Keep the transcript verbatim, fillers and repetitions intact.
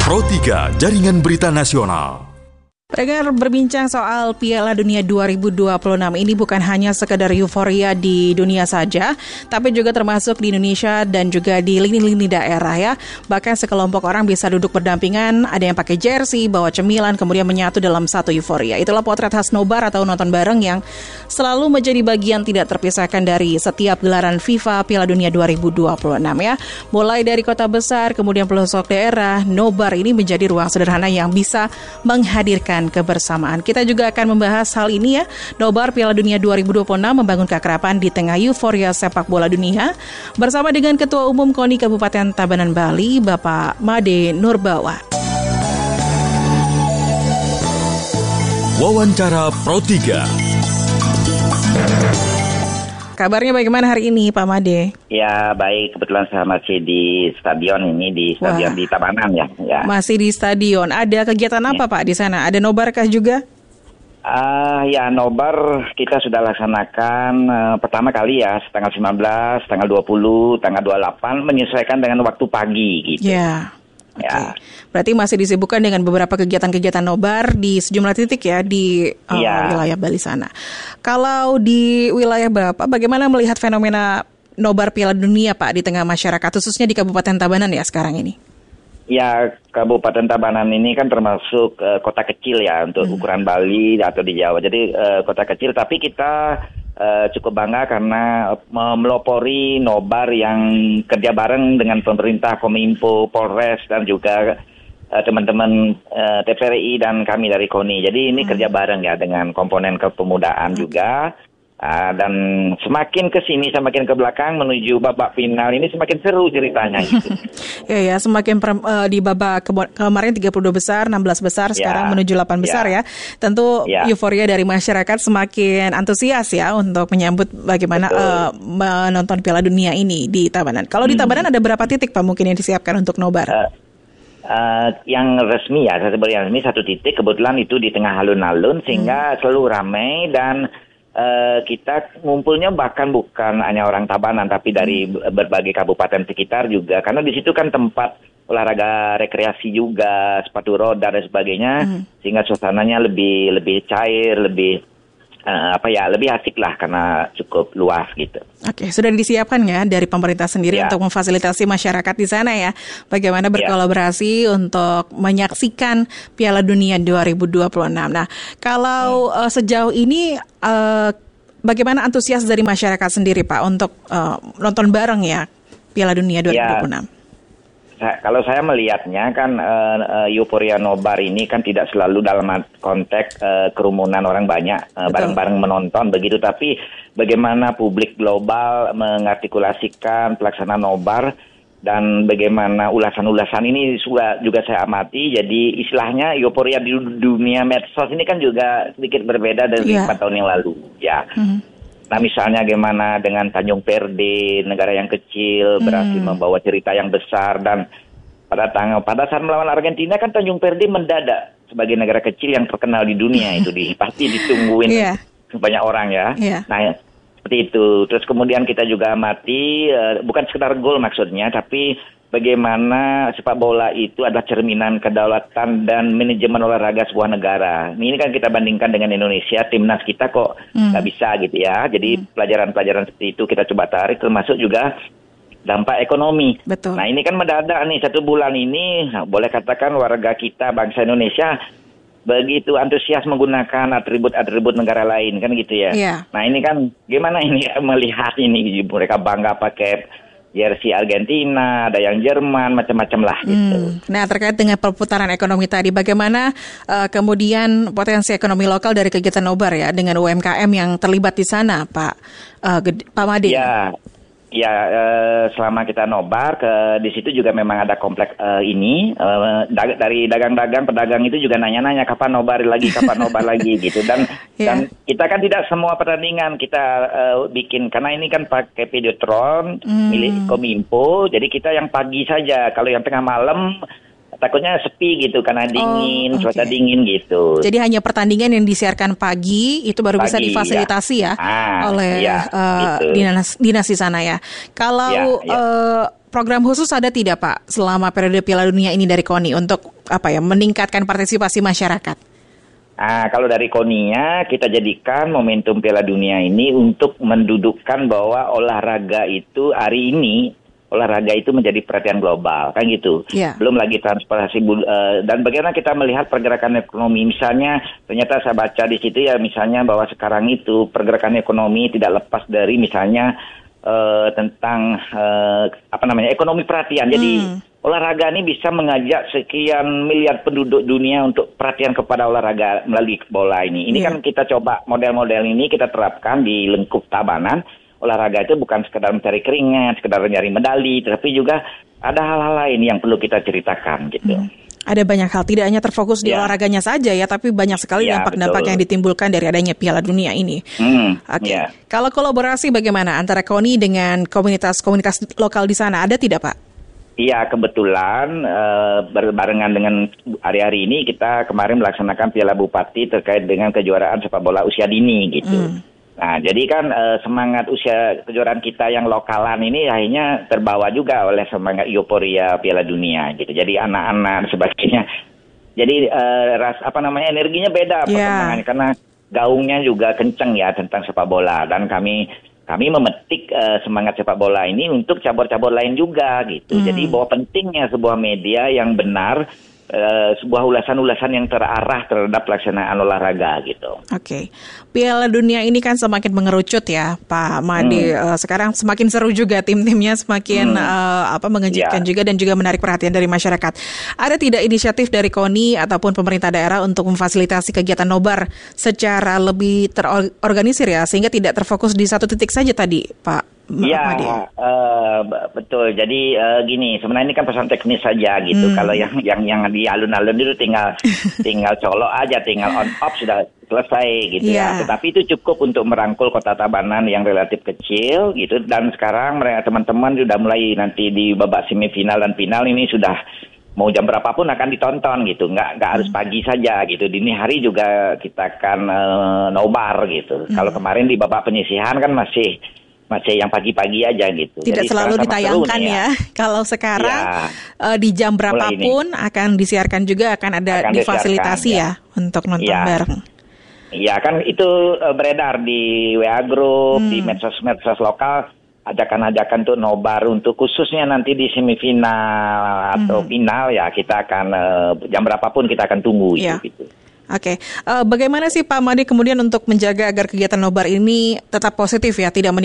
Pro tiga, Jaringan Berita Nasional. Pendengar, berbincang soal Piala Dunia dua ribu dua puluh enam ini bukan hanya sekedar euforia di dunia saja, tapi juga termasuk di Indonesia dan juga di lini-lini daerah ya. Bahkan sekelompok orang bisa duduk berdampingan, ada yang pakai jersey, bawa cemilan, kemudian menyatu dalam satu euforia. Itulah potret khas nobar atau nonton bareng yang selalu menjadi bagian tidak terpisahkan dari setiap gelaran FIFA Piala Dunia dua ribu dua puluh enam ya. Mulai dari kota besar, kemudian pelosok daerah, nobar ini menjadi ruang sederhana yang bisa menghadirkan kebersamaan. Kita juga akan membahas hal ini ya. Nobar Piala Dunia dua ribu dua puluh enam membangun keakraban di tengah euforia sepak bola dunia bersama dengan Ketua Umum KONI Kabupaten Tabanan Bali, Bapak Made Nurbawa. Wawancara Pro tiga. Kabarnya bagaimana hari ini, Pak Made? Ya, baik. Kebetulan saya masih di stadion ini, di stadion Wah. di Tabanan ya. ya. Masih di stadion. Ada kegiatan apa, ya. Pak, di sana? Ada nobarkah juga? Uh, ya, nobar kita sudah laksanakan uh, pertama kali ya, tanggal sembilan belas, tanggal dua puluh, tanggal dua puluh delapan, menyesuaikan dengan waktu pagi gitu. Ya. Okay. Ya. Berarti masih disibukkan dengan beberapa kegiatan-kegiatan nobar di sejumlah titik ya di uh, ya. wilayah Bali sana. Kalau di wilayah Bapak, bagaimana melihat fenomena nobar Piala Dunia Pak di tengah masyarakat, khususnya di Kabupaten Tabanan ya sekarang ini? Ya, Kabupaten Tabanan ini kan termasuk uh, kota kecil ya untuk hmm. ukuran Bali atau di Jawa. Jadi uh, kota kecil, tapi kita uh, cukup bangga karena melopori nobar yang kerja bareng dengan pemerintah, Kominfo, Polres dan juga uh, teman-teman uh, T P R I dan kami dari KONI. Jadi ini hmm. kerja bareng ya dengan komponen kepemudaan hmm. juga. Uh, dan semakin ke sini, semakin ke belakang menuju babak final ini semakin seru ceritanya. Gitu. ya ya, semakin per, uh, di babak ke- kemarin tiga puluh dua besar, enam belas besar, ya, sekarang menuju delapan besar ya. ya. Tentu ya. euforia dari masyarakat semakin antusias ya untuk menyambut bagaimana uh, menonton Piala Dunia ini di Tabanan. Kalau hmm. di Tabanan ada berapa titik Pak mungkin yang disiapkan untuk nobar? Uh, Uh, yang resmi ya, saya sebut yang resmi satu titik, kebetulan itu di tengah alun-alun sehingga hmm. selalu ramai dan uh, kita ngumpulnya bahkan bukan hanya orang Tabanan tapi dari hmm. berbagai kabupaten sekitar juga, karena di situ kan tempat olahraga rekreasi juga, sepatu roda dan sebagainya, hmm. sehingga suasananya lebih lebih cair, lebih Uh, apa ya lebih asik lah karena cukup luas gitu. Oke, sudah disiapkan ya dari pemerintah sendiri ya. untuk memfasilitasi masyarakat di sana ya. Bagaimana berkolaborasi ya. untuk menyaksikan Piala Dunia dua ribu dua puluh enam. Nah, kalau hmm. uh, sejauh ini uh, bagaimana antusias dari masyarakat sendiri Pak untuk uh, nonton bareng ya Piala Dunia dua ribu dua puluh enam? Ya. Kalau saya melihatnya kan uh, uh, euforia nobar ini kan tidak selalu dalam konteks uh, kerumunan orang banyak uh, bareng-bareng menonton begitu, tapi bagaimana publik global mengartikulasikan pelaksanaan nobar dan bagaimana ulasan-ulasan ini juga juga saya amati. Jadi istilahnya euforia di dunia medsos ini kan juga sedikit berbeda dari empat yeah. tahun yang lalu ya. Mm-hmm. Nah misalnya bagaimana dengan Tanjung Perde, negara yang kecil hmm. berhasil membawa cerita yang besar, dan pada tanggal pada saat melawan Argentina kan Tanjung Perde mendadak sebagai negara kecil yang terkenal di dunia itu di pasti ditungguin yeah. banyak orang ya. Yeah. Nah seperti itu. Terus kemudian kita juga amati uh, bukan sekedar gol maksudnya, tapi bagaimana sepak bola itu adalah cerminan kedaulatan dan manajemen olahraga sebuah negara. Ini kan kita bandingkan dengan Indonesia, timnas kita kok nggak hmm. bisa gitu ya. Jadi hmm. pelajaran-pelajaran seperti itu kita coba tarik, termasuk juga dampak ekonomi. Betul. Nah ini kan mendadak nih satu bulan ini, nah, boleh katakan warga kita bangsa Indonesia begitu antusias menggunakan atribut-atribut negara lain kan gitu ya. Yeah. Nah ini kan gimana ini melihat ini mereka bangga pakai jersey Argentina, ada yang Jerman, macam-macam lah gitu. Hmm. Nah, terkait dengan perputaran ekonomi tadi, bagaimana uh, kemudian potensi ekonomi lokal dari kegiatan nobar ya dengan U M K M yang terlibat di sana, Pak uh, Gede, Pak Made? Ya, ya uh, selama kita nobar ke di situ juga memang ada kompleks uh, ini uh, dag- dari dagang-dagang, pedagang itu juga nanya-nanya kapan nobar lagi, kapan nobar lagi gitu, dan yeah. dan kita kan tidak semua pertandingan kita uh, bikin karena ini kan pakai Videotron mm. milik Kominfo, jadi kita yang pagi saja. Kalau yang tengah malam takutnya sepi gitu karena dingin, oh, okay. cuaca dingin gitu. Jadi hanya pertandingan yang disiarkan pagi itu baru pagi, bisa difasilitasi ya, ya ah, oleh ya, uh, gitu. dinas dinas di sana ya. Kalau ya, ya. Uh, program khusus ada tidak Pak selama periode Piala Dunia ini dari KONI untuk apa ya meningkatkan partisipasi masyarakat? Nah, kalau dari KONI-nya kita jadikan momentum Piala Dunia ini untuk mendudukkan bahwa olahraga itu hari ini olahraga itu menjadi perhatian global, kan gitu. Yeah. Belum lagi transportasi uh, dan bagaimana kita melihat pergerakan ekonomi. Misalnya, ternyata saya baca di situ ya, misalnya bahwa sekarang itu pergerakan ekonomi tidak lepas dari misalnya uh, tentang uh, apa namanya ekonomi perhatian. Jadi hmm. olahraga ini bisa mengajak sekian miliar penduduk dunia untuk perhatian kepada olahraga melalui bola ini. Ini yeah. kan kita coba model-model ini kita terapkan di lengkung Tabanan. Olahraga itu bukan sekedar mencari keringat, sekedar nyari medali, tapi juga ada hal-hal lain yang perlu kita ceritakan gitu. Hmm. Ada banyak hal, tidak hanya terfokus di ya. olahraganya saja ya, tapi banyak sekali ya, dampak-dampak yang ditimbulkan dari adanya Piala Dunia ini. Hmm, Oke, okay. ya. Kalau kolaborasi bagaimana antara KONI dengan komunitas-komunitas lokal di sana, ada tidak Pak? Iya, kebetulan uh, berbarengan dengan hari-hari ini kita kemarin melaksanakan Piala Bupati terkait dengan kejuaraan sepak bola usia dini gitu. Hmm. Nah, jadi kan eh, semangat usia kejuaraan kita yang lokalan ini akhirnya terbawa juga oleh semangat euforia Piala Dunia gitu. Jadi anak-anak dan sebagainya. Jadi eh, ras apa namanya energinya beda yeah. perkembangannya karena gaungnya juga kenceng ya tentang sepak bola dan kami kami memetik eh, semangat sepak bola ini untuk cabur-cabur lain juga gitu. Hmm. Jadi bahwa pentingnya sebuah media yang benar Uh, sebuah ulasan-ulasan yang terarah terhadap pelaksanaan olahraga gitu. Oke, okay. Piala Dunia ini kan semakin mengerucut ya, Pak Made. Hmm. Uh, sekarang semakin seru juga tim-timnya, semakin hmm. uh, apa mengejutkan yeah. juga dan juga menarik perhatian dari masyarakat. Ada tidak inisiatif dari KONI ataupun pemerintah daerah untuk memfasilitasi kegiatan nobar secara lebih terorganisir ya, sehingga tidak terfokus di satu titik saja tadi, Pak? Ya, uh, betul. Jadi uh, gini, sebenarnya ini kan pesan teknis saja gitu. Hmm. Kalau yang yang yang di alun-alun itu tinggal tinggal colok aja, tinggal on off sudah selesai gitu yeah. ya. Tetapi itu cukup untuk merangkul Kota Tabanan yang relatif kecil gitu. Dan sekarang mereka teman-teman sudah mulai nanti di babak semifinal dan final ini sudah mau jam berapapun akan ditonton gitu. Nggak nggak harus pagi saja gitu. Dini hari juga kita akan uh, nobar gitu. Hmm. Kalau kemarin di babak penyisihan kan masih masih yang pagi-pagi aja gitu. Tidak Jadi selalu ditayangkan ya. ya. Kalau sekarang ya, uh, di jam berapapun akan disiarkan juga, akan ada akan difasilitasi ya. ya untuk nonton ya. bareng. Iya kan itu uh, beredar di W A Group, hmm. di medsos-medsos lokal, ajakan-ajakan tuh nobar untuk khususnya nanti di semifinal atau hmm. final ya kita akan uh, jam berapapun kita akan tunggu ya. itu gitu. Oke, okay. uh, bagaimana sih Pak Made kemudian untuk menjaga agar kegiatan nobar ini tetap positif ya, tidak menimbulkan